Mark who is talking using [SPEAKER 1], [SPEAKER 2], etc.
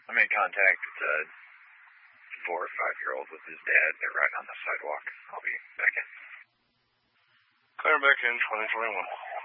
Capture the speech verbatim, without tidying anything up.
[SPEAKER 1] I'm in contact with a four or five-year-old with his dad. They're right on the sidewalk. I'll be back in.
[SPEAKER 2] Clear back in twenty twenty-one.